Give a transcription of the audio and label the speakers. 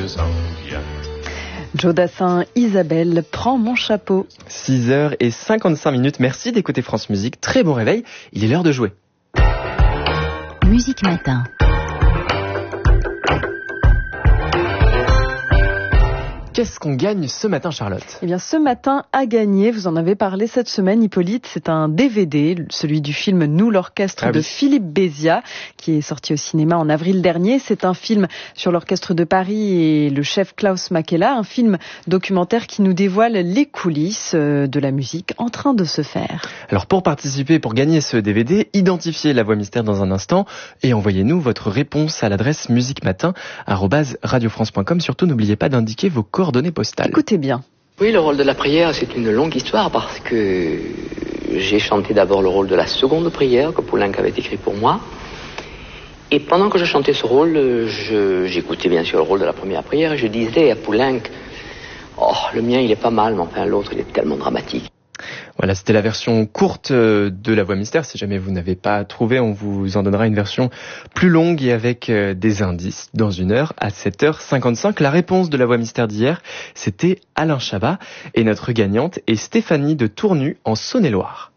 Speaker 1: s'en vient.
Speaker 2: Joe Dassin, Isabelle, prends mon chapeau.
Speaker 3: 6h55. Merci d'écouter France Musique. Très bon réveil. Il est l'heure de jouer.
Speaker 4: Musique Matin.
Speaker 3: Qu'est-ce qu'on gagne ce matin, Charlotte ?
Speaker 2: Eh bien, ce matin, à gagner, vous en avez parlé cette semaine, Hippolyte, c'est un DVD, celui du film Nous, l'orchestre de Philippe Béziat, qui est sorti au cinéma en avril dernier. C'est un film sur l'orchestre de Paris et le chef Klaus Makela, un film documentaire qui nous dévoile les coulisses de la musique en train de se faire.
Speaker 3: Alors, pour participer, pour gagner ce DVD, identifiez la voix mystère dans un instant et envoyez-nous votre réponse à l'adresse musiquematin@radiofrance.com. Surtout, n'oubliez pas d'indiquer vos coordonnées postales.
Speaker 2: Écoutez bien.
Speaker 5: Oui, le rôle de la prière, c'est une longue histoire parce que j'ai chanté d'abord le rôle de la seconde prière que Poulenc avait écrit pour moi. Et pendant que je chantais ce rôle, j'écoutais bien sûr le rôle de la première prière et je disais à Poulenc, oh, le mien il est pas mal, mais enfin l'autre il est tellement dramatique.
Speaker 3: Voilà, c'était la version courte de la voix mystère. Si jamais vous n'avez pas trouvé, on vous en donnera une version plus longue et avec des indices dans 1 heure à 7h55. La réponse de la voix mystère d'hier, c'était Alain Chabat. Et notre gagnante est Stéphanie de Tournu en Saône-et-Loire.